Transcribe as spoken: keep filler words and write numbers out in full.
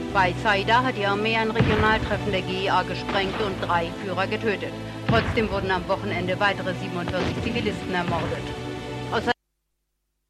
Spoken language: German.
Bei Zaida hat die Armee ein Regionaltreffen der G I A gesprengt und drei Führer getötet. Trotzdem wurden am Wochenende weitere siebenundvierzig Zivilisten ermordet.